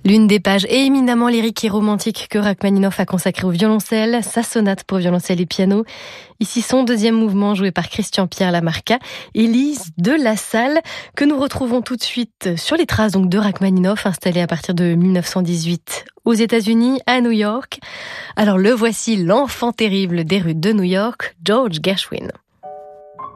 L'une des pages éminemment lyriques et romantiques que Rachmaninoff a consacrée au violoncelle, sa sonate pour violoncelle et piano. Ici son deuxième mouvement joué par Christian-Pierre Lamarca et Lise de La Salle, que nous retrouvons tout de suite sur les traces de Rachmaninoff, installé à partir de 1918 aux États-Unis, à New York. Alors le voici, l'enfant terrible des rues de New York, George Gershwin.